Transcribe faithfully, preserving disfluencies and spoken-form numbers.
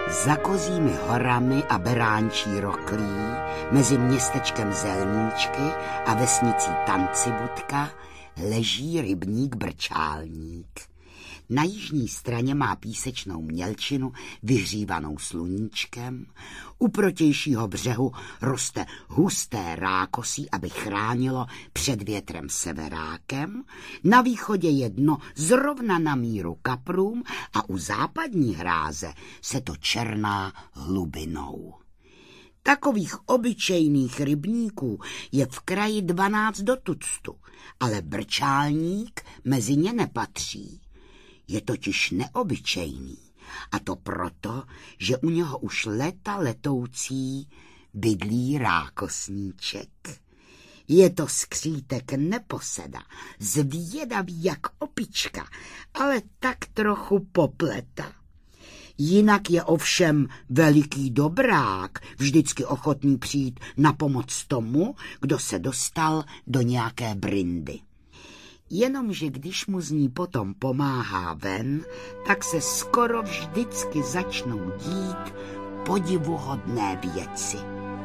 Za Kozími horami a Beránčí roklí, mezi městečkem Zelníčky a vesnicí Tancibudka, leží rybník Brčálník. Na jižní straně má písečnou mělčinu vyhřívanou sluníčkem, u protějšího břehu roste husté rákosí, aby chránilo před větrem severákem, na východě jedno zrovna na míru kaprům a u západní hráze se to černá hlubinou. Takových obyčejných rybníků je v kraji dvanáct do tuctu, ale Brčálník mezi ně nepatří. Je totiž neobyčejný, a to proto, že u něho už leta letoucí bydlí rákosníček. Je to skřítek neposeda, zvědavý jak opička, ale tak trochu popleta. Jinak je ovšem veliký dobrák, vždycky ochotný přijít na pomoc tomu, kdo se dostal do nějaké brindy. Jenomže když mu z ní potom pomáhá ven, tak se skoro vždycky začnou dít podivuhodné věci.